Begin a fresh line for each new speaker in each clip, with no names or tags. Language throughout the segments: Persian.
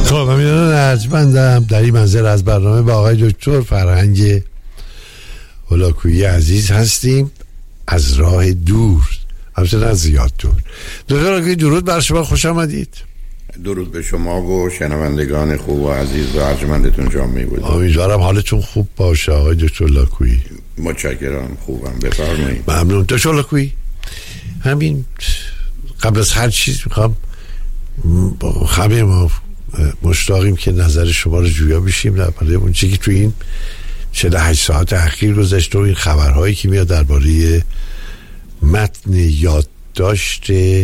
خب امیدوارم ارجمندم در این منزل از برنامه با آقای دکتر فرهنگ هولاکویی عزیز هستیم از راه دور، البته نه زیاد دور. دکتر هولاکویی درود بر شما، خوش آمدید.
درود به شما و شنوندگان خوب و عزیز و ارجمندتون جامعه بود.
امیدوارم حالتون خوب باشه آقای دکتر هولاکویی.
متشکرم، خوبم، بفرمایید.
ممنون. دکتر هولاکویی، همین قبل از هر چیز میخوام همه ما مشتاقیم که نظر شما رو جویا بشیم درباره اون چیزی که تو این 48 ساعت اخیر گذشته و این خبرهایی که میاد درباره متن یادداشت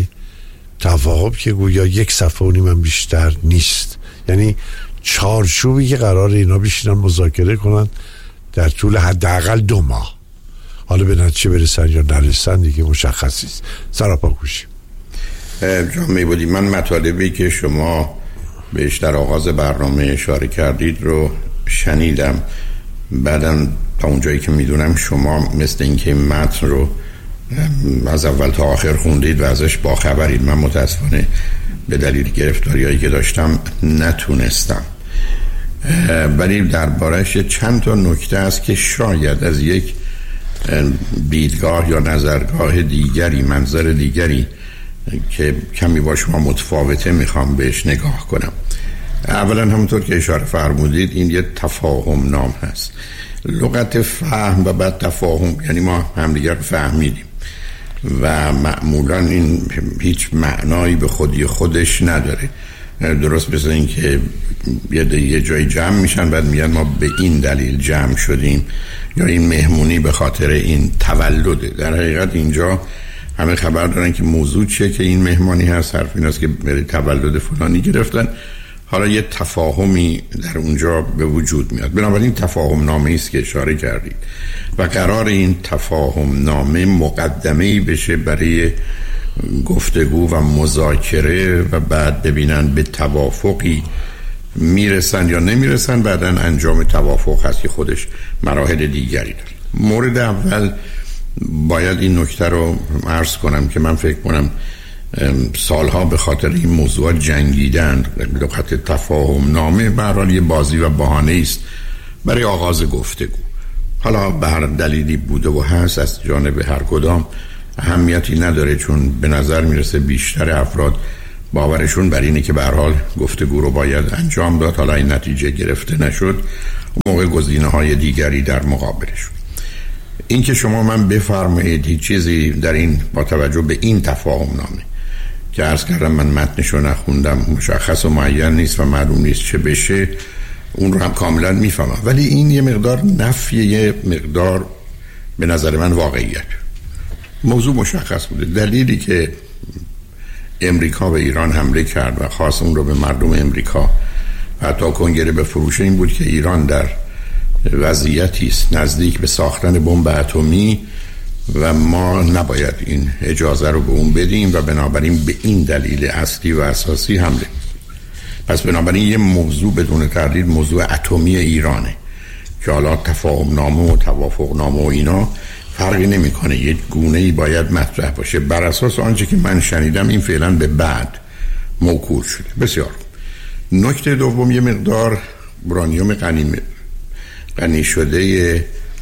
تفاهم که گویا 1.5 صفحه هم بیشتر نیست، یعنی چارچوبی که قرار اینا بشینن مذاکره کنن در طول حداقل 2 ماه. حالا به نتیجه برسن یا نرسن دیگه مشخص نیست. سراپا کوشیم.
جان میبودی، من مطالبی که شما بهش در آغاز برنامه اشاره کردید رو شنیدم. بعدم تا اونجایی که میدونم شما مثل اینکه متن رو از اول تا آخر خوندید و ازش باخبرید. من متاسفانه به دلیل گرفتاریایی که داشتم نتونستم، ولی درباره‌اش چند تا نکته است که شاید از یک دیدگاه یا نظرگاه دیگری، منظر دیگری که کمی با شما متفاوته میخوام بهش نگاه کنم. اولا همونطور که اشاره فرمودید این یه تفاهم نام هست. لغت فهم و بعد تفاهم یعنی ما همدیگر فهمیدیم و معمولا این هیچ معنایی به خودی خودش نداره. درست مثل این که یه جای جمع میشن بعد میگن ما به این دلیل جمع شدیم یا این مهمونی به خاطر این تولده. در حقیقت اینجا همه خبر دارن که موضوع چیه که این مهمانی هست، حرف این است که برای تولد فلانی گرفتن. حالا یه تفاهمی در اونجا به وجود میاد. بنابراین تفاهم نامه است که اشاره کردید و قرار این تفاهم نامه مقدمه‌ای بشه برای گفتگو و مذاکره و بعد ببینن به توافقی میرسن یا نمیرسن. بعداً انجام توافق هست که خودش مراحل دیگری داره. مورد اول باید این نکته رو عرض کنم که من فکر کنم سالها به خاطر این موضوع جنگیدن. لغت تفاهم نامه به هر حال یه بازی و بهانه است برای آغاز گفتگو. حالا به هر دلیلی بوده و هست از جانب هر کدام اهمیتی نداره، چون به نظر میرسه بیشتر افراد باورشون بر اینه که به هر حال گفتگو رو باید انجام داد. حالا این نتیجه گرفته نشد، موقع گزینه‌های دیگری در مقابلشون. این که شما من بفرمایید هیچ چیزی در این با توجه به این تفاهم نامه که عرض کردم من متنشو نخوندم، مشخص و معین نیست و معلوم نیست چه بشه، اون رو هم کاملا میفهمم، ولی این یه مقدار نفی، یه مقدار به نظر من واقعیت. موضوع مشخص بوده. دلیلی که امریکا به ایران حمله کرد و خواست اون رو به مردم امریکا حتی کنگره بفروشه این بود که ایران در وضعیتی است نزدیک به ساختن بمب اتمی و ما نباید این اجازه رو به اون بدیم و بنابراین به این دلیل اصلی و اساسی حمله. پس بنابراین یه موضوع بدون تردید موضوع اتمی ایرانه که حالا تفاهم نامه و توافق نامه و اینا فرقی نمیکنه، یک گونه‌ای باید مطرح باشه. بر اساس آنچه که من شنیدم این فعلا به بعد موکول شده. بسیار. نکته دوم یه مقدار برانیوم غنی شده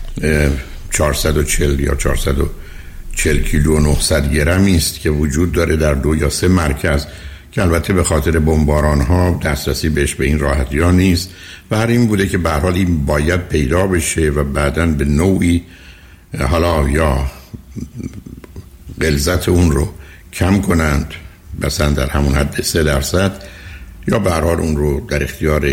440 یا 440 کیلو و 900 گرمی است که وجود داره در 2 یا 3 مرکز که البته به خاطر بمباران ها دسترسی بهش به این راحتی ها نیست و هر این بوده که به هر حال این باید پیدا بشه و بعداً به نوعی حالا یا غلظت اون رو کم کنند مثلا در همون حد 3% یا به هر حال اون رو در اختیار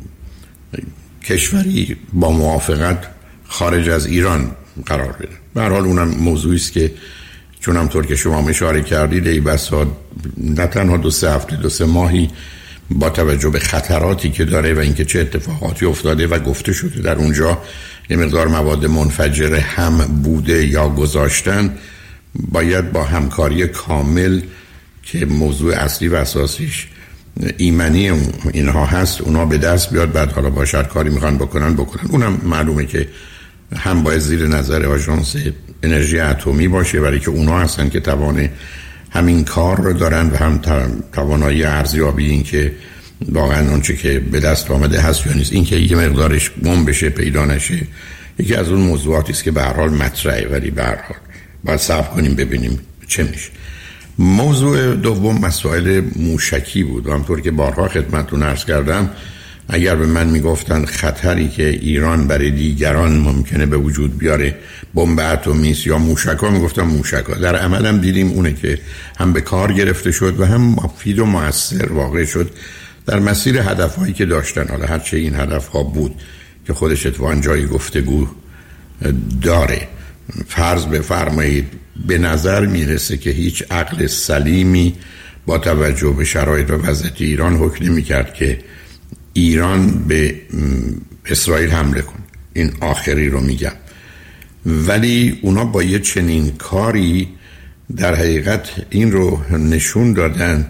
کشوری با موافقت خارج از ایران قرار بده. به هر حال اونم موضوعی است که چون همطور که شما اشاره کردید ای بسا نه تنها 2-3 هفته 2-3 ماهی با توجه به خطراتی که داره و اینکه چه اتفاقاتی افتاده و گفته شده در اونجا یه مقدار مواد منفجره هم بوده یا گذاشتن، باید با همکاری کامل که موضوع اصلی و اساسیش ایمنی اینها هست اونا به دست بیاد. بعد حالا با شر کاری میخوان بکنن. اونم معلومه که هم باید زیر نظر آژانس انرژی اتمی باشه برای که اونا هستن که توان همین کار رو دارن و هم توانایی ارزیابی این که واقعا اون چه که به دست آمده هست یا نیست. این که یه مقدارش گم بشه پیدا نشه یکی از اون موضوعاتی است که به هر حال مطرحه، ولی به هر حال باید صبر کنیم ببینیم چه میشه. موضوع دوم مسائل موشکی بود و همطور که بارها خدمتتون عرض کردم اگر به من میگفتن خطری که ایران برای دیگران ممکنه به وجود بیاره بمب اتمی یا موشک‌ها، میگفتم موشک‌ها. در عمل هم دیدیم اونه که هم به کار گرفته شد و هم مفید و مؤثر واقع شد در مسیر هدفهایی که داشتن. حالا هرچه این هدفها بود که خودش اتفاقاً جای گفتگو داره. فرض بفرمایید به نظر میرسه که هیچ عقل سلیمی با توجه به شرایط و وضعیت ایران حکم نمی‌کرد که ایران به اسرائیل حمله کنه. این آخری رو میگم. ولی اونا با یه چنین کاری در حقیقت این رو نشون دادن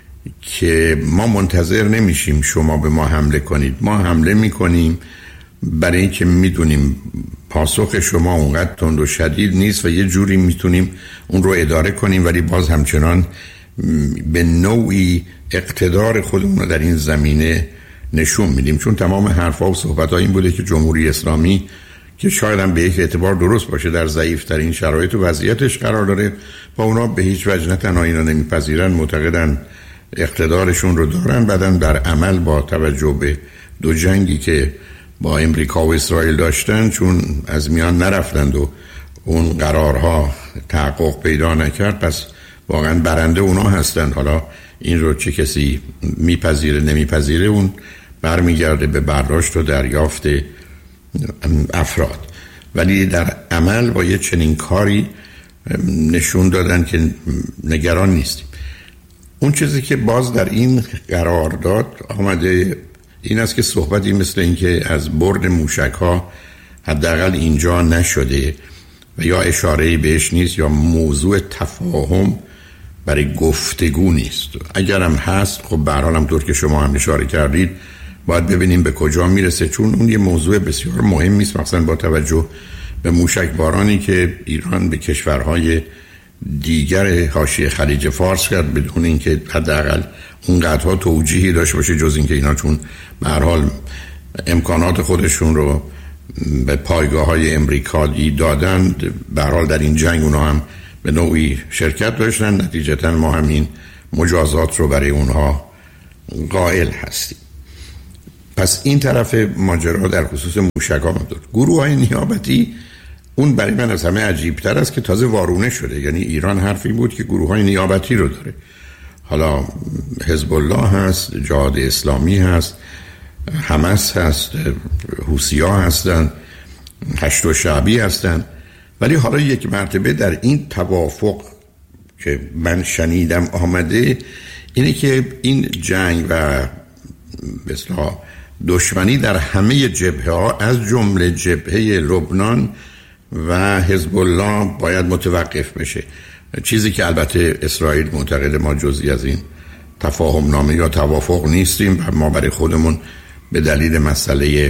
که ما منتظر نمیشیم شما به ما حمله کنید، ما حمله میکنیم برای اینکه میدونیم پاسخ شما اونقدر تند و شدید نیست و یه جوری میتونیم اون رو اداره کنیم، ولی باز همچنان به نوعی اقتدار خودمون رو در این زمینه نشون میدیم. چون تمام حرفا و صحبت‌ها این بوده که جمهوری اسلامی که شاید هم به یک اعتبار درست باشه در ضعیف‌ترین شرایط و وضعیتش قرار داره، با اونا به هیچ وجه نه تنها اینا نمیپذیرن، معتقدن اقتدارشون رو دارن. بعدن در عمل با توجه به دو جنگی که با امریکا و اسرائیل داشتن، چون از میان نرفتند و اون قرارها تحقق پیدا نکرد، پس واقعا برنده اونا هستند. حالا این رو چه کسی میپذیره نمیپذیره اون برمیگرده به برداشت و دریافت افراد. ولی در عمل با یه چنین کاری نشون دادن که نگران نیستیم. اون چیزی که باز در این قرارداد آمده این است که صحبتی مثل این که از برد موشک ها حداقل اینجا نشده و یا اشاره‌ای بهش نیست یا موضوع تفاهم برای گفتگو نیست. اگرم هست خب به هر حال همونطور که شما هم اشاره کردید باید ببینیم به کجا میرسه، چون اون یه موضوع بسیار مهمی است، مثلا با توجه به موشک بارانی که ایران به کشورهای دیگر حاشیه خلیج فارس کرد بدون اینکه حداقل اونقدرها توجیهی داشته باشه، جز اینکه اینا چون به هر حال امکانات خودشون رو به پایگاه‌های امریکایی دادن، به هر حال در این جنگ اونا هم به نوعی شرکت داشتن. نتیجتا ما همین مجازات رو برای اونها قائل هستیم. پس این طرف ماجرا در خصوص موشک‌ها بود. گروه‌های نیابتی اون برای من از همه عجیب‌تر است که تازه وارونه شده. یعنی ایران حرفی بود که گروه‌های نیابتی رو داره. حالا حزب الله هست، جهاد اسلامی هست، حماس هست، حوثی‌ها هستن، هشت شعبی هستن. ولی حالا یک مرتبه در این توافق که من شنیدم آمده اینه که این جنگ و مثلا دشمنی در همه جبهه ها از جمله جبهه لبنان و حزب الله باید متوقف بشه. چیزی که البته اسرائیل معتقد ما جزئی از این تفاهم نامه یا توافق نیستیم و ما برای خودمون به دلیل مسئله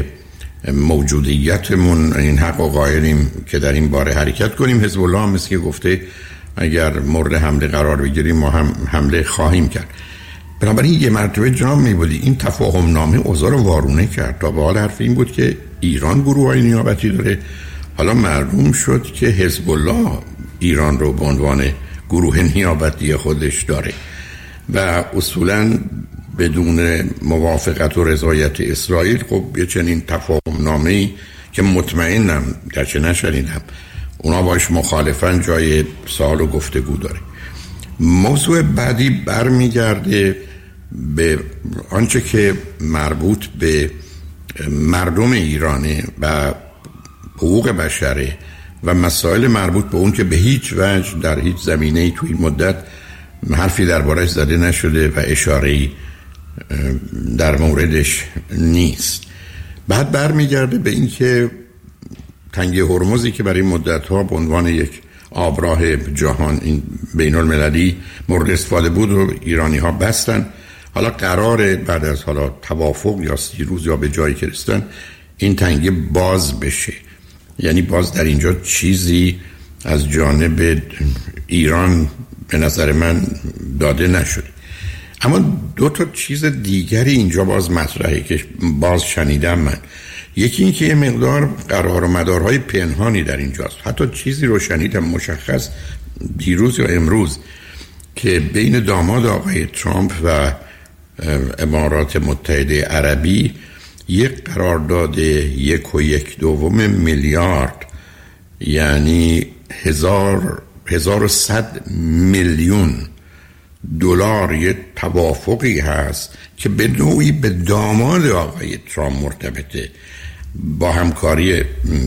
موجودیتمون این حق و قائلیم که در این باره حرکت کنیم. حزب الله هم مثل که گفته اگر مورد حمله قرار بگیریم ما هم حمله خواهیم کرد. بنابراین یه مرتبه جناب میبودی این تفاهم نامه اوضاع رو وارونه کرد. تا به حال حرف این بود که ایران گروه‌های نیابتی داره. حالا معلوم شد که حزب الله ایران رو به عنوان گروه نیابتی خودش داره و اصولاً بدون موافقت و رضایت اسرائیل خب یه چنین تفاهم نامه‌ای که مطمئنم گرچه نشنیدم اونا باش مخالفن جای سوال و گفتگو داره. موضوع بعدی برمیگرده به آنچه که مربوط به مردم ایرانه و حقوق بشره و مسائل مربوط به اون که به هیچ وجه در هیچ زمینه‌ای توی این مدت حرفی درباره‌اش زده نشده و اشاره‌ای در موردش نیست. بعد برمیگرده به این که تنگه هرمزی که برای مدت‌ها به عنوان یک آبراه جهان این بین المللی مورد استفاده بود و ایرانی‌ها بستن. حالا قراره بعد از حالا توافق یا 30 روز یا به جایی که رسیدن این تنگه باز بشه. یعنی باز در اینجا چیزی از جانب ایران به نظر من داده نشد. اما دو تا چیز دیگری اینجا باز مطرحه که باز شنیدم من. یکی این که یه مقدار قرار و مدارهای پنهانی در اینجاست. حتی چیزی رو شنیدم مشخص دیروز یا امروز که بین داماد آقای ترامپ و امارات متحده عربی یک قرارداد 1.1 میلیارد یعنی 1100 میلیون دلار یه توافقی هست که به نوعی به داماد آقای ترامپ مرتبطه با همکاری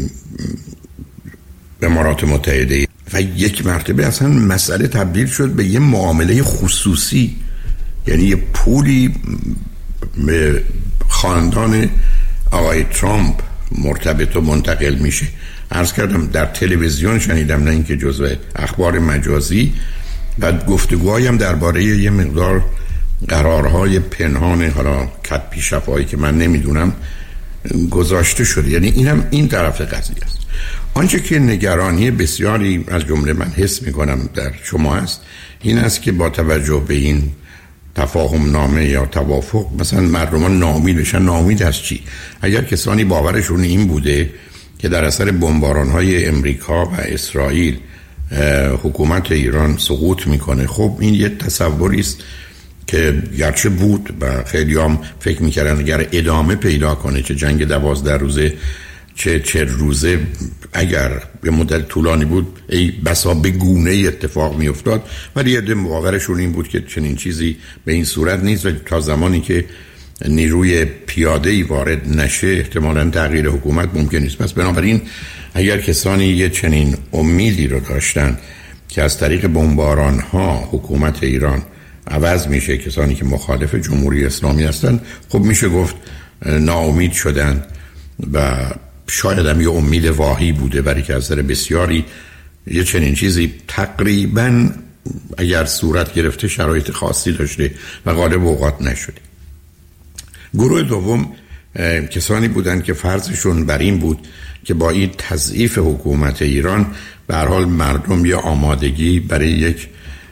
امارات متحده و یک مرتبه اصلا مسئله تبدیل شد به یه معامله خصوصی، یعنی یه پولی به خاندان آقای ترامپ مرتبط و منتقل میشه. عرض کردم در تلویزیون شنیدم، نه اینکه جزو اخبار مجازی. بعد گفتگوهایی هم درباره یه مقدار قرارهای پنهان حالا کت پیشفایی که من نمیدونم گذاشته شده. یعنی اینم این طرف قضیه است. آنچه که نگرانی بسیاری از جمله من حس میکنم در شما است این است که با توجه به این تفاهم نامه یا توافق مثلا مردمان ناامید بشن. ناامید از چی؟ اگر کسانی باورشون این بوده که در اثر بمباران‌های امریکا و اسرائیل حکومت ایران سقوط میکنه، خب این یه تصوری است که گرچه بود و خیلی هم فکر میکردن اگر ادامه پیدا کنه، چه جنگ 12 روزه چه روزه، اگر به مدت طولانی بود ای بسا به گونه اتفاق میافتاد، ولی یه باورشون این بود که چنین چیزی به این صورت نیست و تا زمانی که نیروی پیاده‌ای وارد نشه احتمالاً تغییر حکومت ممکن نیست. پس بنابراین اگر کسانی یه چنین امیدی رو داشتن که از طریق بمباران‌ها حکومت ایران عوض میشه، کسانی که مخالف جمهوری اسلامی هستن، خب میشه گفت ناامید شدن و شاید هم یه امید واهی بوده، برای که از سر بسیاری یه چنین چیزی تقریباً اگر صورت گرفته شرایط خاصی داشته و غالب اوقات نشده. گروه دوم کسانی بودند که فرضشون بر این بود که با این تضعیف حکومت ایران به هر حال مردم یه آمادگی برای یک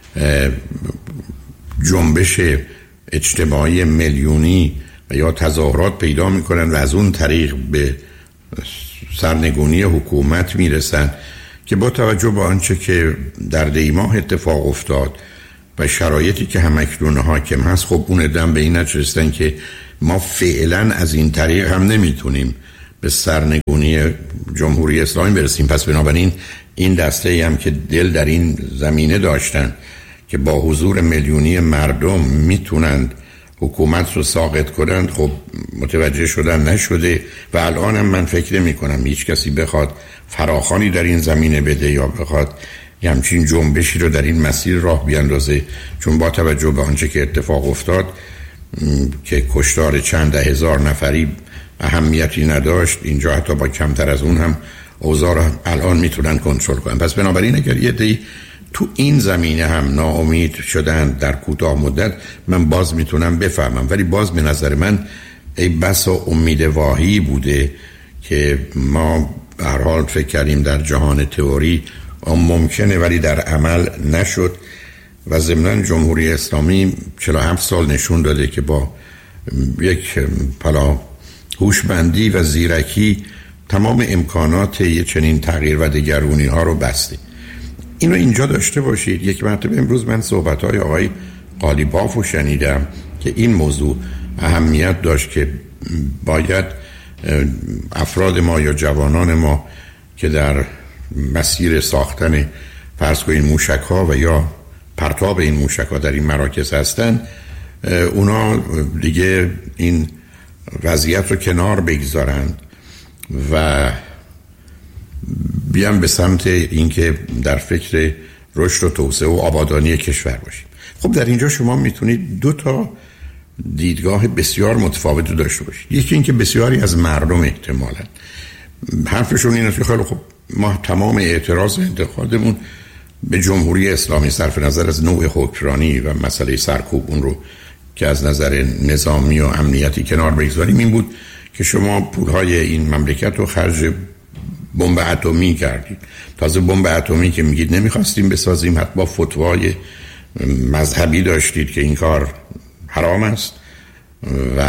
جنبش اجتماعی میلیونی و یا تظاهرات پیدا میکنن و از اون طریق به سرنگونی حکومت میرسن که با توجه به آنچه که در دیماه اتفاق افتاد و شرایطی که همکنون حاکم هست، خب اون ادم به این نتیجه که ما فعلا از این طریق هم نمیتونیم به سرنگونی جمهوری اسلامی برسیم. پس بنابراین این دسته هم که دل در این زمینه داشتن که با حضور میلیونی مردم میتونند حکومت رو ساقط کنند، خب متوجه شدن نشده و الان هم من فکر نمی کنم هیچ کسی بخواد فراخوانی در این زمینه بده یا بخواد همچین جنبشی رو در این مسیر راه بیاندازه، چون با توجه به آنچه که اتفاق افتاد که کشتار چند ده هزار نفری اهمیتی نداشت، اینجا حتی با کمتر از اون هم اوضاع رو الان میتونن کنترل کنن. پس بنابراین اگر یه دی تو این زمینه هم ناامید شدن در کوتاه مدت، من باز میتونم بفهمم، ولی باز به نظر من ای بسا امید واهی بوده که ما به هر حال فکر کردیم در جهان تئوری ممکنه ولی در عمل نشد و ضمناً جمهوری اسلامی 47 سال نشون داده که با یک هوشمندی و زیرکی تمام امکانات یه چنین تغییر و دگرگونی ها رو بسته. اینو اینجا داشته باشید. یک مرتبه امروز من صحبت‌های آقای قالیباف رو شنیدم که این موضوع اهمیت داشت که باید افراد ما یا جوانان ما که در مسیر ساختن فرض کنید موشک‌ها و یا پرتاب این موشک‌ها در این مراکز هستن، اونا دیگه این وضعیت رو کنار بگذارند و بیان به سمت اینکه در فکر رشد و توسعه و آبادانی کشور باشیم. خب در اینجا شما میتونید دو تا دیدگاه بسیار متفاوت داشته باشید. یکی این که بسیاری از مردم احتمالاً حرفشون این است که خیلی خب ما تمام اعتراض انتقادمون به جمهوری اسلامی صرف نظر از نوع حکمرانی و مسئله سرکوب اون رو که از نظر نظامی و امنیتی کنار بگذاریم این بود که شما پولهای این مملکت رو خرج بمب اتمی کردید. تازه بمب اتمی که میگید نمیخواستیم بسازیم، حتی با فتوای مذهبی داشتید که این کار حرام است و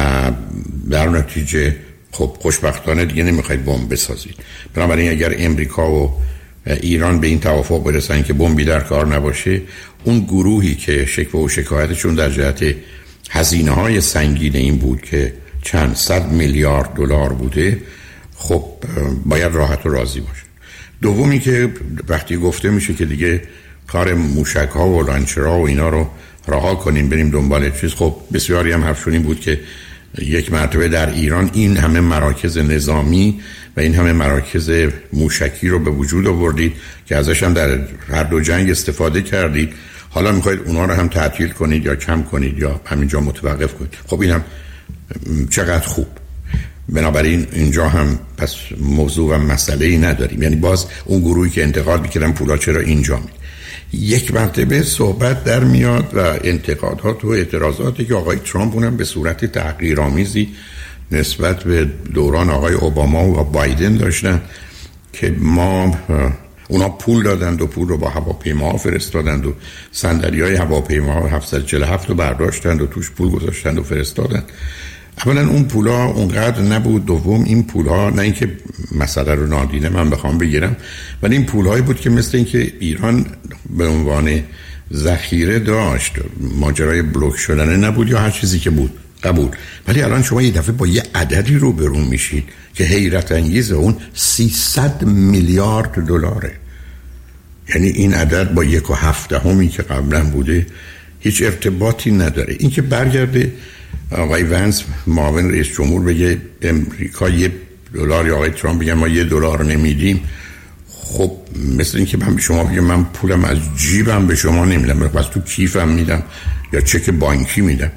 در نتیجه خب خوشبختانه دیگه نمیخواید بمب بسازید. بنابراین اگر امریکا و ایران به این توافق برسن که بمبی در کار نباشه، اون گروهی که شکوه و شکایتشون در جهت هزینه‌های سنگین این بود که چند صد میلیارد دلار بوده، خب باید راحت و راضی باشه. دومی که وقتی گفته میشه که دیگه کار موشک‌ها و لانچرها و اینا رو رها کنیم بریم دنبال چیز، خب بسیاری هم حرفشون این بود که یک مرتبه در ایران این همه مراکز نظامی و این همه مراکز موشکی رو به وجود آوردید که ازش هم در هر دو جنگ استفاده کردید، حالا میخواید اونا رو هم تعطیل کنید یا کم کنید یا همینجا متوقف کنید. خب این هم چقدر خوب. بنابراین اینجا هم پس موضوع و مسئله‌ای نداریم. یعنی باز اون گروهی که انتقاد می‌کردن پولا چرا اینجا میاد، یک مرتبه صحبت در میاد و انتقادات و اعتراضاتی که آقای ترامپ اونم به صورت تحقیرآمیزی نسبت به دوران آقای اوباما و بایدن داشتن که اونا پول دادند و پول رو با هواپیما فرستادند و صندلی‌های هواپیما 747 رو برداشتند و توش پول گذاشتند و فرستادند. اولا اون پولا اونقدر نبود، دوم این پولها نه اینکه مسئله رو نادیده من بخوام بگیرم، ولی این پولهایی بود که مثل اینکه ایران به عنوان ذخیره داشت، ماجرای بلوک شدن نبود یا هر چیزی که بود قبول. ولی الان شما یه دفعه با یه عددی رو برون میشید که حیرت انگیزه، اون 300 میلیارد دلاره. یعنی این عدد با 1/7 که قبلا بوده هیچ ارتباطی نداره. این که برگرده آقای ونس معاون رئیس جمهور بگه امریکا $1 یا آقای ترامپ بگه ما $1 نمیدیم، خب مثل این که من به شما بگم من پولم از جیبم به شما نمیدم، بس تو کیفم میدم یا چک بانکی میدم.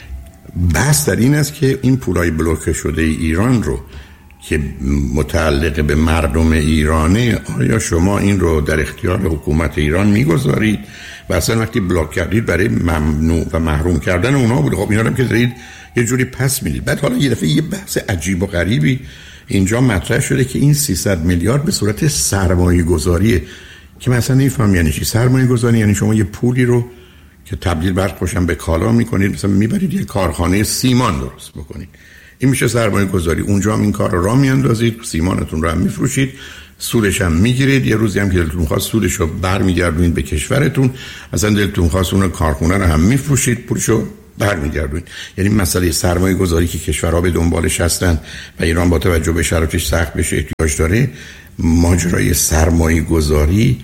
بحث در این است که این پولای بلوکه شده ایران رو که متعلق به مردم ایرانه، آیا شما این رو در اختیار حکومت ایران میگذارید و اصلا وقتی بلوک کردید برای ممنوع و محروم کردن اونا بود؟ خب اینا رو که دارید یه جوری پس میدید. بعد حالا یه دفعه یه بحث عجیب و غریبی اینجا مطرح شده که این 300 میلیارد به صورت سرمایه گذاریه که مثلا نمیفهم یعنی چی. سرمایه گذاری یعنی شما یه پولی رو که تبدیل برق باشن به کالا میکنید، مثلا میبرید یه کارخانه سیمان درست بکنید، این میشه سرمایه گذاری. اونجا هم این کار رو راه میاندازید، سیمانتون رو هم میفروشید، سودش هم میگیرید، یه روزی هم که دلتون خواست سودش رو برمیگردونید به کشورتون، اصلا دلتون خواست اون کارخونه رو هم میفروشید، پولش رو برمیگردونید. یعنی مسئله سرمایه گذاری که کشورها به دنبالش هستن و ایران با توجه به شرایطش سخت بشه احتیاج داره، ماجرای سرمایه گذاری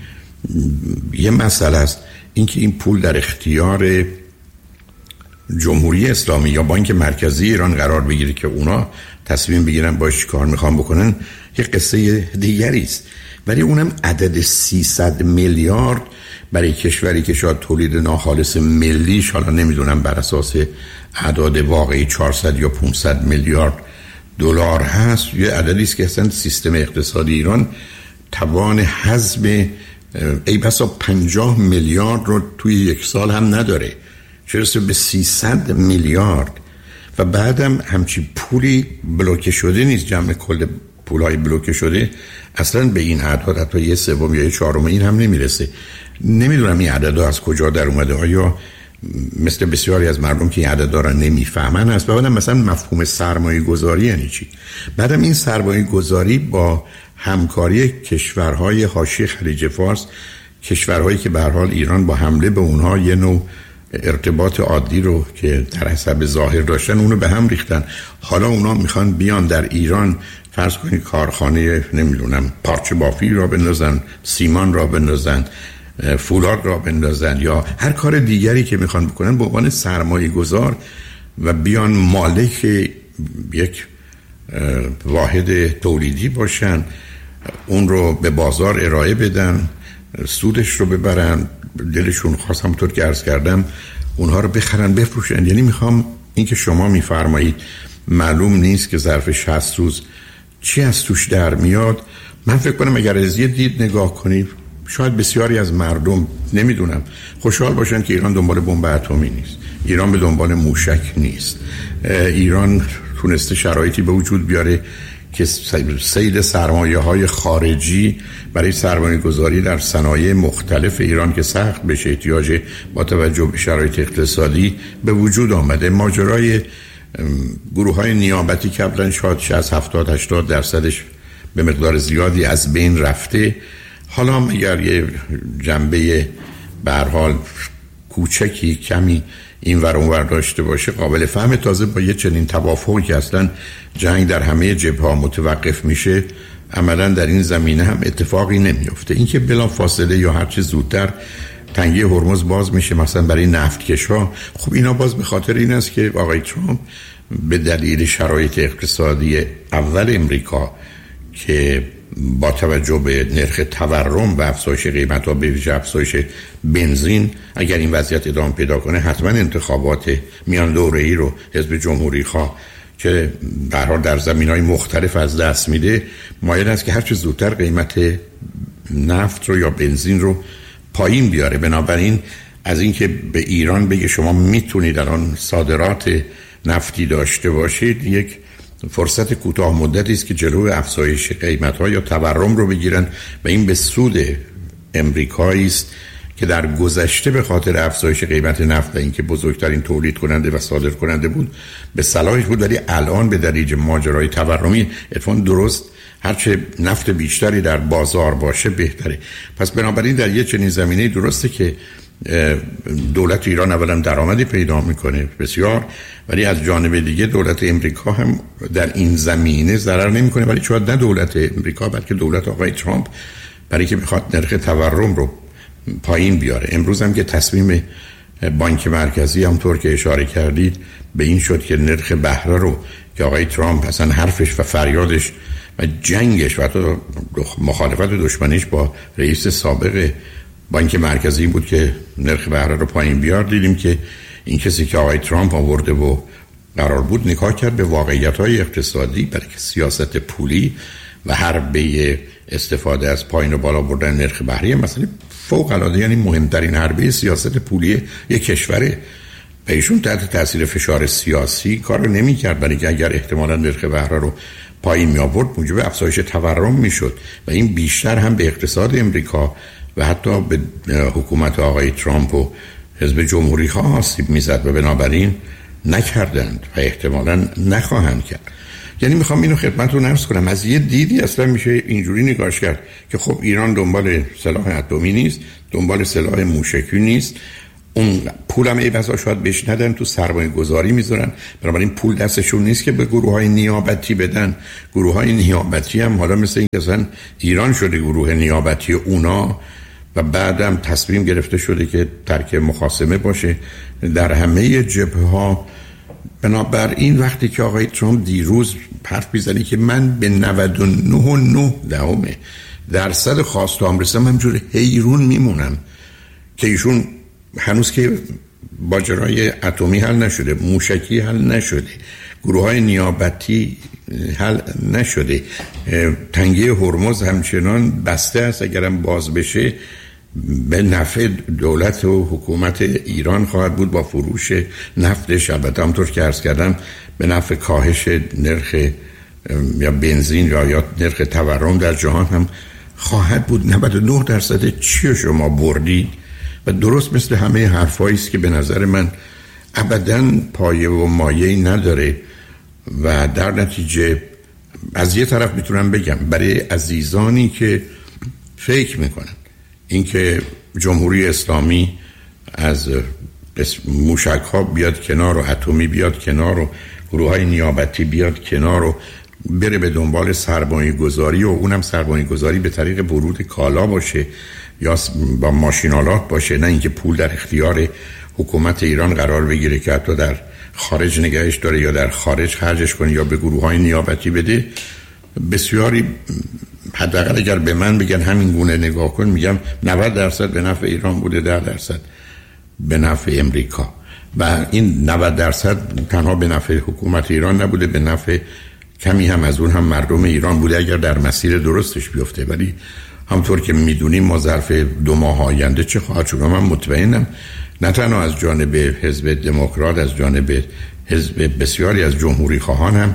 یه مسئله است. اینکه این پول در اختیار جمهوری اسلامی یا بانک مرکزی ایران قرار بگیره که اونا تصمیم بگیرن باش کار میخوان بکنن، یه قصه دیگری است. ولی اونم عدد 300 میلیارد برای کشوری که شاید تولید ناخالص ملیش، حالا نمیدونم بر اساس اعداد واقعی 400 یا 500 میلیارد دلار هست، یه عددی است که اصلا سیستم اقتصادی ایران توان هضم ای بسا 50 میلیارد رو توی یک سال هم نداره، چه رسه به 300 میلیارد. و بعدم همچی پولی بلوکه شده نیست. جمع کل پولای بلوکه شده اصلا به این اعداد حتی 1/3 یا 1/4 این هم نمیرسه. نمیدونم این عددها از کجا در اومده، آیا مثل بسیاری از مردم که این عددها را نمیفهمن است؟ بعدم مثلا مفهوم سرمایه گذاری یعنی چی؟ بعدم این سرمایه گذاری با همکاری کشورهای حاشیه خلیج فارس، کشورهایی که به هر حال ایران با حمله به اونها یه نوع ارتباط عادی رو که در حسب ظاهر داشتن اونو به هم ریختن. حالا اونا میخوان بیان در ایران فرض کنید کارخانه نمیدونم پارچه بافی را بندازن، سیمان را بندازن، فولاد را بندازن یا هر کار دیگری که میخوان بکنن به عنوان سرمایه گذار و بیان مالک یک واحد تولیدی باشن، اون رو به بازار ارائه بدن، سودش رو ببرن، دلشون خواست همونطور که عرض کردم اونها رو بخرن بفروشن. یعنی میخوام این که شما میفرمایید معلوم نیست که ظرف 60 روز چی از توش در میاد. من فکر کنم اگر از یه دید نگاه کنید شاید بسیاری از مردم نمیدونم خوشحال باشن که ایران دنبال بمب اتمی نیست، ایران به دنبال موشک نیست، ایران تونسته شرایطی به وجود بیاره که سیل سرمایه‌های خارجی برای سرمایه‌گذاری در صنایع مختلف ایران که سخت بشه احتیاج با توجه به شرایط اقتصادی به وجود آمده. ماجرای گروه‌های نیابتی که قبلا شاید 70-80% به مقدار زیادی از بین رفته، حالا اگر یه جنبه به هر حال کوچکی کمی این ور اون ور داشته باشه قابل فهم. تازه با یه چنین توافقی که اصلا جنگ در همه جبهه‌ها متوقف میشه، عملا در این زمینه هم اتفاقی نمیفته. اینکه بلا فاصله یا هر چه زودتر تنگه هرمز باز میشه مثلا برای نفتکش‌ها، خب اینا باز به خاطر این است که آقای ترامپ به دلیل شرایط اقتصادی اول امریکا که با توجه به نرخ تورم و افزایش قیمت‌ها به ویژه افزایش بنزین، اگر این وضعیت ادامه پیدا کنه حتما انتخابات میان دوره‌ای رو حزب جمهوری خواه که به هر حال در زمینه‌های مختلف از دست میده، مایل است که هر چه زودتر قیمت نفت رو یا بنزین رو پایین بیاره. بنابراین از اینکه به ایران بگه شما میتونید الان صادرات نفتی داشته باشید، یک فرصت کوتاه مدتی است که جلوی افزایش قیمت‌ها یا تورم رو بگیرن و این به سود امریکایی است که در گذشته به خاطر افزایش قیمت نفت و اینکه بزرگترین تولید کننده و صادر کننده بود به صلاحش بود، ولی الان به دلیل ماجرای تورمی اتفاقاً درست هرچه نفت بیشتری در بازار باشه بهتره. پس بنابراین در یه چنین زمینه درسته که دولت ایران اولا درآمدی پیدا میکنه بسیار، ولی از جانب دیگه دولت امریکا هم در این زمینه ضرر نمیکنه، ولی شاید نه دولت امریکا بلکه دولت آقای ترامپ، برای که میخواد نرخ تورم رو پایین بیاره. امروز هم که تصمیم بانک مرکزی همونطور که اشاره کردید به این شد که نرخ بهره رو که آقای ترامپ اصلا حرفش و فریادش و جنگش و حتی مخالفت و دشمنیش با رئیس سابق بانک مرکزی بود که نرخ بهره رو پایین بیار، دیدیم که این کسی که آقای ترامپ آورده و قرار بود نگاه کرد به واقعیت‌های اقتصادی، برای که سیاست پولی و حربه استفاده از پایین و بالا بردن نرخ بهره مثلا فوق‌العاده، یعنی مهمترین حربه سیاست پولی یک کشوره و ایشون تحت تاثیر فشار سیاسی کار رو نمی‌کرد، برای که اگر احتمالاً نرخ بهره رو پایین می‌آورد موجب افزایش تورم می‌شد و این بیشتر هم به اقتصاد امریکا و حتی به حکومت آقای ترامپ و حزب جمهوری خواه آسیب میزد و بنابراین نکردند و احتمالاً نخواهند کرد. یعنی میخوام اینو خدمتتون عرض کنم، از یه دیدی اصلا میشه اینجوری نگاش کرد که خب ایران دنبال سلاح اتمی نیست، دنبال سلاح موشکی نیست، اون پولم ای بسا شاید بهش ندن، تو سرمایه گذاری میذارن، بنابراین پول دستشون نیست که به گروه‌های نیابتی بدن. گروه‌های نیابتی هم حالا مثل این که اصلا ایران شده گروه نیابتی اونا و بعدم تصمیم گرفته شده که ترک مخاصمه باشه در همه جبهه‌ها. بنابراین وقتی که آقای ترامپ دیروز حرف میزنه که من به 99.9% خواستهام رسیدم، همجور حیرون میمونم که ایشون هنوز که ماجرای اتمی حل نشده، موشکی حل نشده، گروه‌های نیابتی حل نشده، تنگه هرمز همچنان بسته است، اگرم باز بشه به نفع دولت و حکومت ایران خواهد بود با فروش نفتش. البته همطور که عرض کردم به نفع کاهش نرخ یا بنزین یا نرخ تورم در جهان هم خواهد بود. 99% چی شما بردید و درست مثل همه حرفایی است که به نظر من ابداً پایه و مایه‌ای نداره و در نتیجه از یه طرف میتونم بگم برای عزیزانی که فکر میکنن اینکه جمهوری اسلامی از موشک ها بیاد کنار و اتمی بیاد کنار و گروه های نیابتی بیاد کنار و بره به دنبال سرمایه گذاری و اونم سرمایه گذاری به طریق ورود کالا باشه یا با ماشینالات باشه، نه اینکه پول در اختیار حکومت ایران قرار بگیره که حتی در خارج نگهش داره یا در خارج خرجش کنه یا به گروه های نیابتی بده. بسیاری حداقل اگر به من بگن همین گونه نگاه کن، میگم 90% به نفع ایران بوده، 10% به نفع امریکا و این 90% تنها به نفع حکومت ایران نبوده، به نفع کمی هم از اون هم مردم ایران بوده اگر در مسیر درستش بیفته. ولی همطور که میدونیم ما ظرف 2 ماه آینده چه خواهد شد. من مطمئنم نه تنها از جانب حزب دموکرات، از جانب حزب بسیاری از جمهوری خواهان هم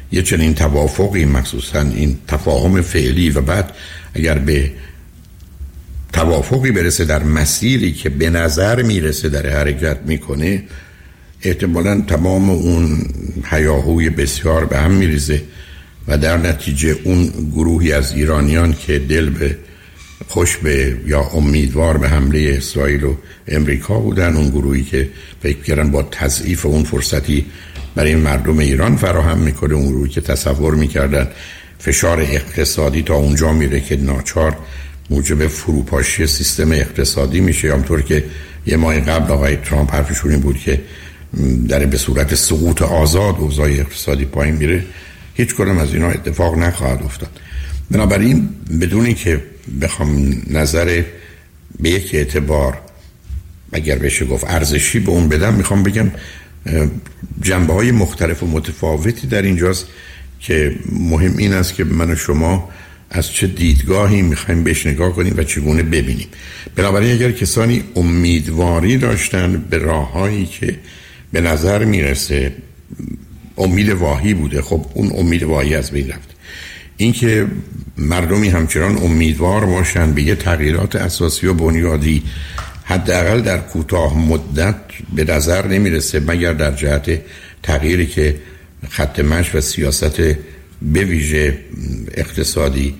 یه چنین توافقی، مخصوصا این تفاهم فعلی و بعد اگر به توافقی برسه در مسیری که به نظر میرسه در حرکت میکنه، احتمالاً تمام اون هیاهوی بسیار به هم میریزه و در نتیجه اون گروهی از ایرانیان که دل به خوش به یا امیدوار به حمله اسرائیل و امریکا بودن، اون گروهی که فکر کردن با تضعیف اون فرصتی برای مردم ایران فراهم میکنه، اون گروهی که تصور میکردن فشار اقتصادی تا اونجا میره که ناچار موجب فروپاشی سیستم اقتصادی میشه، همونطور که یه ماه قبل آقای ترامپ حرفشون این بود که در به صورت سقوط آزاد اوضاع اقتصادی پایین میره. هیچ کدام از اینا اتفاق نخواهد افتاد. بنابراین بدونی که بخوام نظر به یک اعتبار اگر بشه گفت ارزشی به اون بدم، میخوام بگم جنبه‌های مختلف و متفاوتی در اینجاست که مهم این است که من و شما از چه دیدگاهی میخوایم بهش نگاه کنیم و چگونه ببینیم. بنابراین اگر کسانی امیدواری داشتن به راههایی که به نظر میرسه امید واهی بوده، خب اون امید واهی از بین رفت. اینکه مردمی همچنان امیدوار باشن به یه تغییرات اساسی و بنیادی حداقل در کوتاه مدت به نظر نمیرسه، مگر در جهت تغییری که خط مشی و سیاست به ویژه اقتصادی،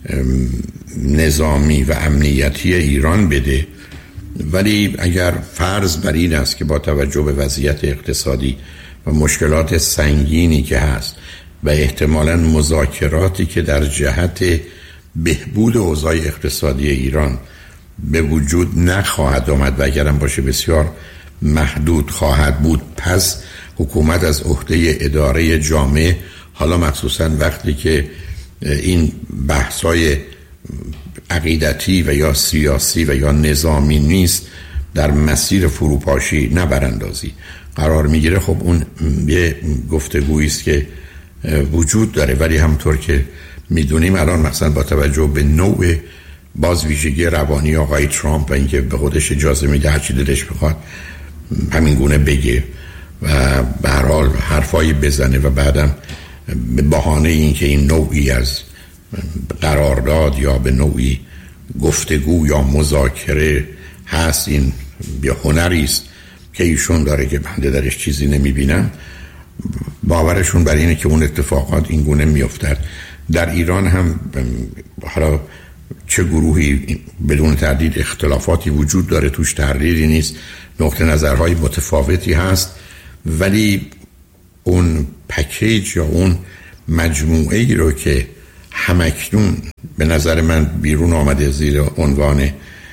نظامی و امنیتی ایران بده. ولی اگر فرض بر این است که با توجه به وضعیت اقتصادی و مشکلات سنگینی که هست و احتمالاً مذاکراتی که در جهت بهبود اوضاع اقتصادی ایران به وجود نخواهد آمد و اگرم باشه بسیار محدود خواهد بود، پس حکومت از عهده اداره جامعه، حالا مخصوصاً وقتی که این بحث‌های عقیدتی و یا سیاسی و یا نظامی نیست، در مسیر فروپاشی نه براندازی قرار میگیره، خب اون یه گفتگویی است که وجود داره. ولی همطور که میدونیم الان مثلا با توجه به نوع باز ویژگی روانی آقای ترامپ و اینکه به خودش اجازه میده هر چی دلش بخواد همین گونه بگه و به هر حال حرفایی بزنه و بعدم به بهانه اینکه این نوعی از قرارداد یا به نوعی گفتگو یا مذاکره هست، این یه هنری است که ایشون داره که بنده درش چیزی نمیبینم، باورشون بر اینه که اون اتفاقات این گونه میافتد. در ایران هم حالا چه گروهی بدون تردید اختلافاتی وجود داره، توش تحریری نیست، نقطه نظرهای متفاوتی هست، ولی اون پکیج یا اون مجموعه ای رو که همکنون به نظر من بیرون آمده زیر عنوان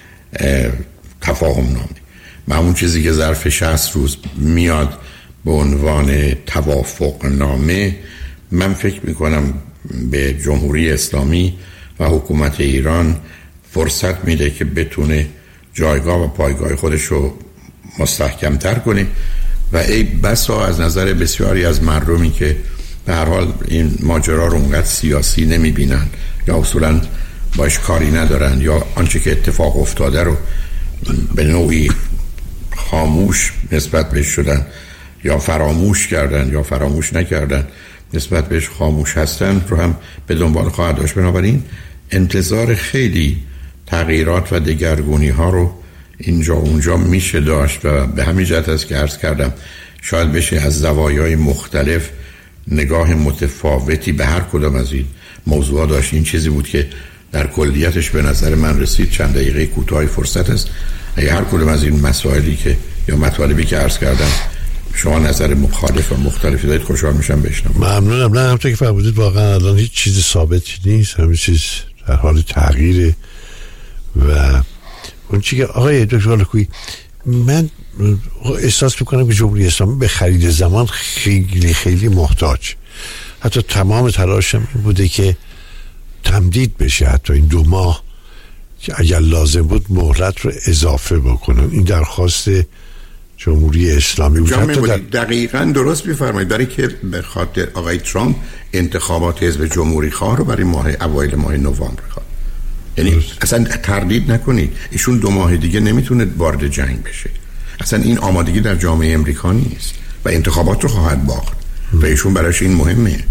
تفاهم نامه و اون چیزی که ظرف 60 روز میاد به عنوان توافق نامه، من فکر میکنم به جمهوری اسلامی و حکومت ایران فرصت میده که بتونه جایگاه و پایگاه خودش رو مستحکمتر کنه و ای بسا از نظر بسیاری از مردمی که به هر حال این ماجرا رو اونقدر سیاسی نمیبینن یا اصولا باش کاری ندارن یا آنچه که اتفاق افتاده رو به نوعی خاموش نسبت بهش شدن یا فراموش کردن یا فراموش نکردن، نسبت بهش خاموش هستن رو هم به دنبال خواهد داشت. بنابراین انتظار خیلی تغییرات و دگرگونی ها رو اینجا اونجا میشه داشت و به همین جهت است که عرض کردم شاید بشه از زوایای مختلف نگاه متفاوتی به هر کدام از این موضوعا داشت. این چیزی بود که در کلیتش به نظر من رسید. چند دقیقه کوتاه فرصت است، اگه هر کدام از این مسائلی که یا مطالبی که عرض کردم شما نظر مخالف و مختلفی دارید خوشحال میشم بشنوم.
ممنونم. نه همونطور که فرمودید واقعا الان هیچ چیز ثابتی نیست، همه چیز در حال تغییره و اون چیزی که آقای دکتر الکویی من احساس میکنم که جمهوری اسلامی به خرید زمان خیلی خیلی محتاج، حتی تمام تلاشم این بوده که تمدید بشه، حتی این 2 ماه که اگر لازم بود مهلت رو اضافه بکنن. این درخواست جمهوری اسلامی بود.
دقیقاً درست می‌فرمایید، برای که به خاطر آقای ترامپ انتخابات حزب جمهوری خواه رو برای اوایل ماه نوامبر خواد. یعنی اصلا تردید نکنید ایشون 2 ماه دیگه نمیتونه وارد جنگ بشه، اصلا این آمادگی در جامعه امریکا نیست و انتخابات رو خواهد باخت و ایشون براش این مهمه.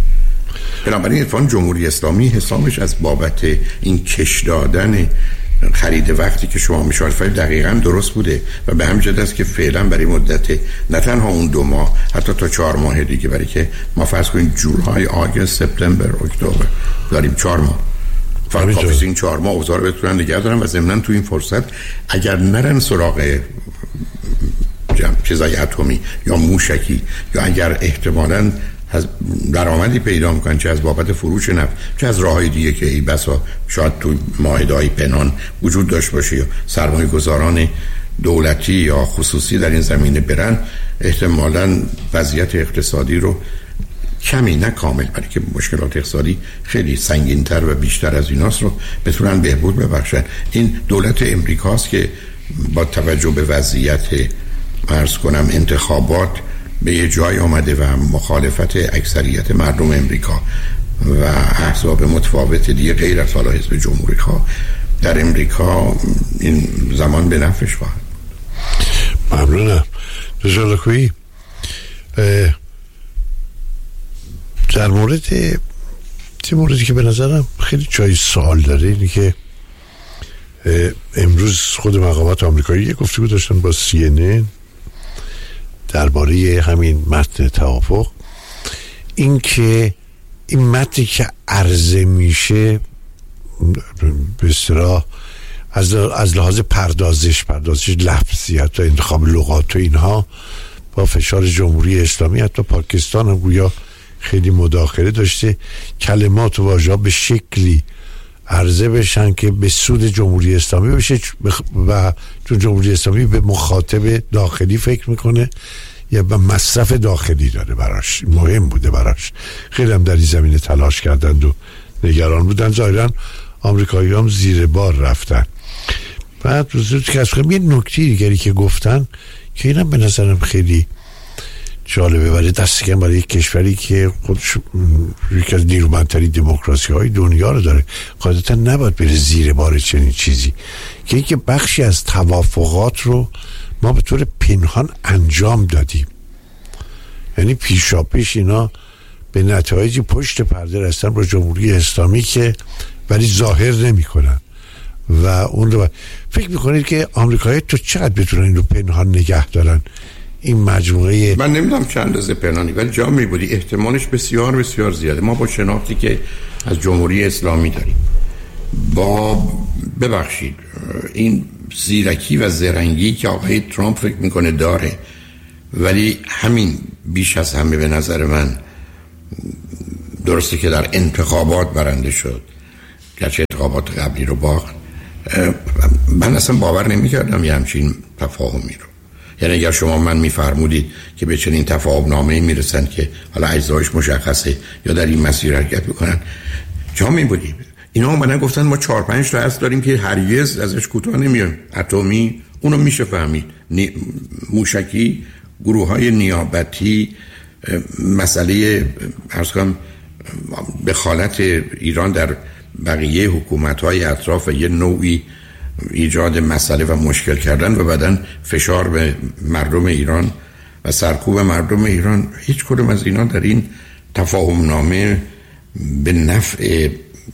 بنابراین اتفاقاً جمهوری اسلامی حسابش از بابت این کش دادن خرید وقتی که شما میشواد فعلا دقیقاً درست بوده و به همین جهت است که فعلا برای مدت نه تنها اون 2 ماه حتی تا 4 ماه دیگه، برای که ما فرض کنیم جولای، آگوست، سپتامبر، اکتبر داریم 4 ماه، فقط کافیه این 4 ماه اوضاع رو بتونن نگه دارن و ضمناً تو این فرصت اگر نرن سراغ چیزای اتمی یا موشکی یا اگر احتمالاً درآمدی پیدا میکنن چه از بابت فروش نفت چه از راههای دیگه که ای بسا شاید تو معاهده‌های پنهان وجود داشت باشه یا سرمایه گذاران دولتی یا خصوصی در این زمینه برن، احتمالاً وضعیت اقتصادی رو کمی نه کامل برای که مشکلات اقتصادی خیلی سنگین‌تر و بیشتر از ایناست رو بتونن بهبود ببخشن. این دولت امریکاست که با توجه به وضعیت عرض کنم انتخابات به یه جای آمده و مخالفت اکثریت مردم امریکا و احزاب متفاوت دیگه غیر از حالا حزب جمهوری‌خواه در امریکا این زمان به نفعش خواهد.
ممنونم. رجالکویی در موردی که به نظرم خیلی جای سوال داره اینی که امروز خود مقامات آمریکایی یه گفتگو داشتن با CNN درباره همین متن توافق، این که این متنی که عرضه میشه به اصطلاح از لحاظ پردازش لفظی حتی انتخاب لغات و اینها با فشار جمهوری اسلامی حتی پاکستان هم گویا خیلی مداخله داشته، کلمات و واژه‌ها به شکلی عرضه بشن که به سود جمهوری اسلامی بشه و چون جمهوری اسلامی به مخاطب داخلی فکر میکنه یا به مصرف داخلی داره، براش مهم بوده، براش خیلی هم در این زمینه تلاش کردند و نگران بودن. ظاهرا آمریکایی هم زیر بار رفتن. بعد روزی که از خیلی یه نکته دیگری که گفتن که اینم به نظرم خیلی جالبه برای دستکم برای یک کشوری که خودش یکی از نیرومندترین دموکراسی های دنیا رو داره، قاعدتا نباید بره زیر بار چنین چیزی که اینکه بخشی از توافقات رو ما به طور پنهان انجام دادیم، یعنی پیشاپیش اینا به نتایجی پشت پرده رسیدن با جمهوری اسلامی که ولی ظاهر نمی کنن و اون رو فکر میکنید که آمریکایی تو چقدر بتونن این رو پنهان نگه دارن؟ این مجموعه
من نمیدونم چند اندازه پنهانی ولی جا میبودی احتمالش بسیار بسیار زیاده. ما با شناختی که از جمهوری اسلامی داریم، با ببخشید این زیرکی و زرنگی که آقای ترامپ فکر میکنه داره، ولی همین بیش از همه به نظر من درسته که در انتخابات برنده شد، گرچه انتخابات قبلی رو باخت. من اصلا باور نمیکردم یه همچین تفاهمی رو، یعنی اگر شما من میفرمودید که به چنین تفاهم نامه‌ای میرسن که حالا اجزایش مشخصه یا در این مسیر حرکت بکنن، جا میبودید. اینا اومدن گفتن ما 4-5 تا هست داریم که هرگز ازش کوتاه نمیایم، اتمی اونو میشه فهمید، موشکی، گروه‌های نیابتی، مسئله عرض کنم دخالت ایران در بقیه حکومت‌های اطراف و یه نوعی ایجاد مسئله و مشکل کردن و بعدن فشار به مردم ایران و سرکوب مردم ایران. هیچ کدوم از اینا در این تفاهم نامه به نفع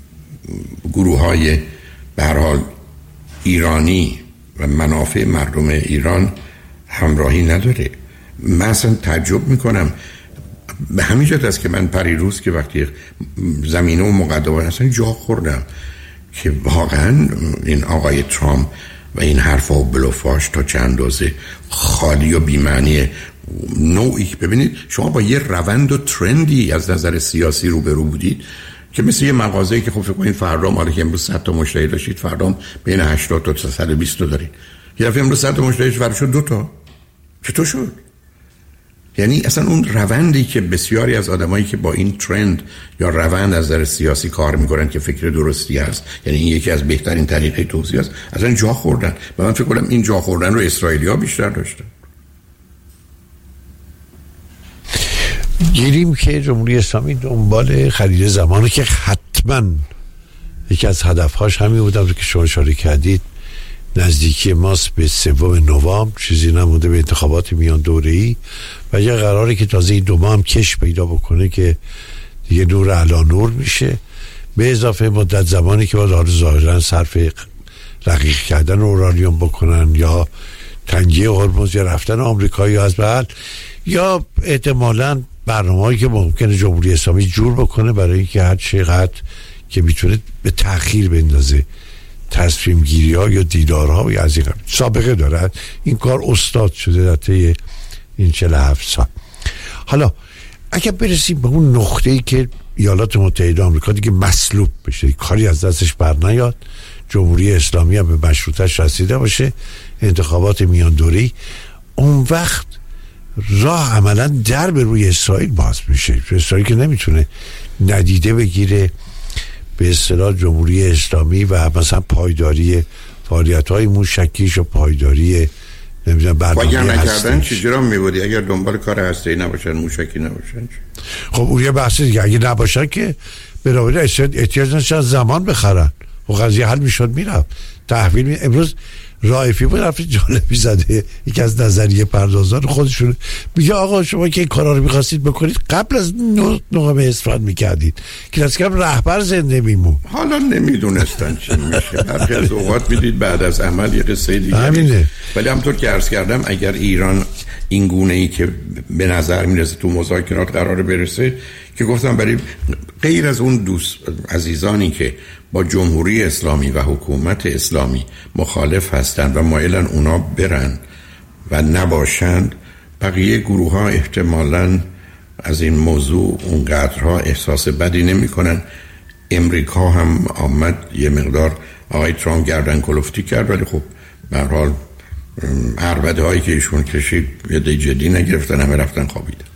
گروه‌های به هر حال ایرانی و منافع مردم ایران همراهی نداره. من اصلا تعجب میکنم. به همین جهت است که من پریروز که وقتی زمینه و مقدمات اصلا جا خوردم که واقعا این آقای ترامپ و این حرفا و بلوفاش تا چند اندازه خالی و بی‌معنی نوعی. ببینید شما با یه روند و ترندی از نظر سیاسی روبرو بودید که مثل یه مغازه‌ای که خب فکر کنید فردا مالی که امروز 100 تا مشتری داشتید فردا بین 80 تا 120 تا دارید، یه دفعه امروز 100 تا مشتری فردا شد 2 تا. چطور شد؟ یعنی اصلا اون روندی که بسیاری از آدمایی که با این ترند یا روند از نظر سیاسی کار میکنن که فکر درستی است، یعنی این یکی از بهترین طریقه توزیع است، اصلا جا خوردن. و من فکر کنم این جا خوردن رو اسرائیلی‌ها بیشتر داشتن.
گیریم که جمهوری اسلامی دنبال خرید زمانی که حتما یکی از هدفهاش همین بودم که شما اشاره کردید، نزدیکی ماست به 3 نوامبر، چیزی نمونده به انتخابات میان دوره‌ای و یه قراره که تازه 2 ماه هم کش پیدا بکنه که دیگه نور علا نور میشه، به اضافه مدت زمانی که باید حالا ظاهرا صرف رقیق کردن اورانیوم بکنن یا تنگی هرمز یا رفتن آمریکایی از بحل، یا احتمالاً برنامه‌ای که ممکنه جمهوری اسلامی جور بکنه برای اینکه هر چقدر که میتونه به تأخیر بندازه تصمیم گیری ها یا دیدارها یا از این سابقه دارد. این کار استاد شده در طی این 47 سال. حالا اگر برسیم به اون نقطه‌ای که ایالات متحده آمریکا دیگه مسلوب بشه، کاری از دستش بر نیاد، جمهوری اسلامی هم به مشروطه‌اش رسیده باشه، انتخابات میان دوره‌ای، اون وقت راه عملا در به روی اسرائیل باز میشه. اسرائیل که نمیتونه ندیده بگیره به اصطلاح جمهوری اسلامی و مثلا پایداری فعالیت‌های موشکیش و پایداری نمیدونم برنامه
نکردن چجوری میبودی اگر دنبال کار هسته‌ای نباشن، موشکی نباشن؟
خب اون یه بحث دیگه. اگه نباشن که برای احتیاج نشن زمان بخرن و قضیه حل میشد، میرفت تحویل امروز رائفی بود حرف جالبی زده، یکی از نظریه پردازان خودشون میگه آقا شما که این کارا رو می‌خواستید بکنید قبل از 9 اسفند می‌کردید که از کم رهبر زنده میمون.
حالا نمیدونستن چی میشه، برخی از اوقات میدید بعد از عمل یه قصه دیگه
همینه.
ولی همونطور که عرض کردم اگر ایران این گونه‌ای که به نظر میرسه تو مذاکرات قرار برسه، که گفتم برای غیر از اون دوست عزیزانی که با جمهوری اسلامی و حکومت اسلامی مخالف هستند و مایلن اونا برن و نباشند، بقیه گروه ها احتمالاً از این موضوع اونقدرها احساس بدی نمی کنن. امریکا هم آمد یه مقدار آقای ترامپ گردن کلفتی کرد، ولی خب به هر حال عربده هایی که ایشون کشید یه دی جدی نگرفتن، همه رفتن خوابیدن.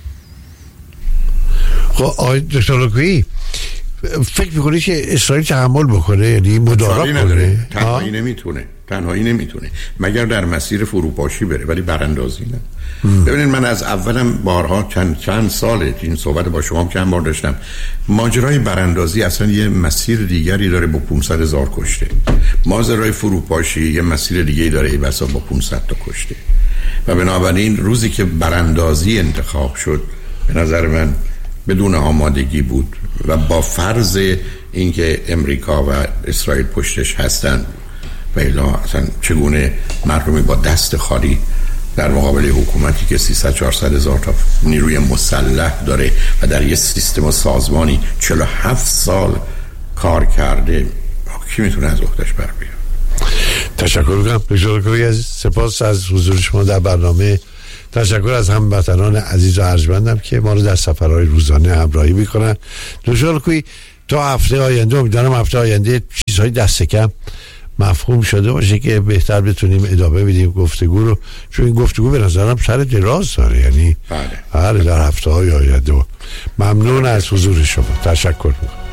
خب آقای دکتر لکویی فکر میکنی که اسرائیل تحمل بکنه، یعنی مدارا کنه؟
تنهایی نمیتونه مگر در مسیر فروپاشی بره، ولی براندازی نه. ببینید من از اولم بارها چند ساله این صحبت با شما چند بار داشتم، ماجرای براندازی اصلا یه مسیر دیگری داره با 500,000 کشته، ماجرای فروپاشی یه مسیر دیگری داره ای بسا با 500 تا کشته. و بنابراین روزی که براندازی انتخاب شد به نظر من بدون آمادگی بود و با فرض اینکه امریکا و اسرائیل پشتش هستن، و الا اصلا چگونه مردمی با دست خالی در مقابل حکومتی که 300-400 هزار تا نیروی مسلح داره و در یه سیستم و سازمانی 47 سال کار کرده، کی میتونه از عهده‌اش بر بیاد؟
تشکر میکنم دکتر لکویی عزیز، سپاس از حضور شما در برنامه. تشکر از هموطنان عزیز و ارجمندم که ما رو در سفرهای روزانه همراهی میکنن. دکتر لکویی تا هفته آینده، امیدوارم هفته آینده چیزهای دست کم مفهوم شده باشه که بهتر بتونیم ادامه بدیم گفتگو رو، چون این گفتگو به نظرم سر دراز داره، یعنی بله در هفته های آینده. ممنون از حضور شما، تشکر میکنم.